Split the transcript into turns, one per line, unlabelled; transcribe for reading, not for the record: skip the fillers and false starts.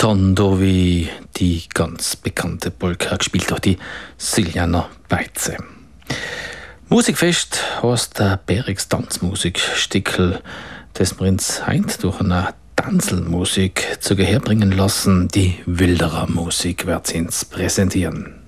Tondo, wie die ganz bekannte Polka, gespielt durch die Siljana Beize. Musikfest heißt der Berix Tanzmusikstickel, das wir uns heint durch eine Tanzelmusik zu Gehör bringen lassen. Die Wilderer Musik wird sie uns präsentieren.